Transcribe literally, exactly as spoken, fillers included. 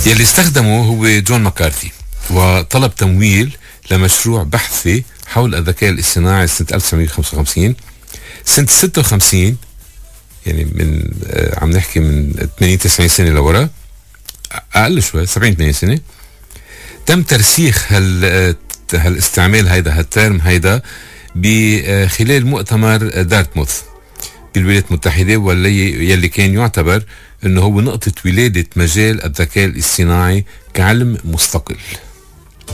يلي استخدمه هو جون ماكارثي، وطلب تمويل لمشروع بحثي حول الذكاء الاصطناعي سنة ألف وتسعمية وخمسة وخمسين. سنة ستة وخمسين، يعني من آه عم نحكي من ثمانين تسعين سنة لورا، أقل شوي سبعين ثمانين سنة، تم ترسيخ هال هالاستعمال هيدا هالترم هيدا بخلال مؤتمر دارتموث بالولايات المتحدة، واللي يلي كان يعتبر انه هو نقطة ولادة مجال الذكاء الاصطناعي كعلم مستقل.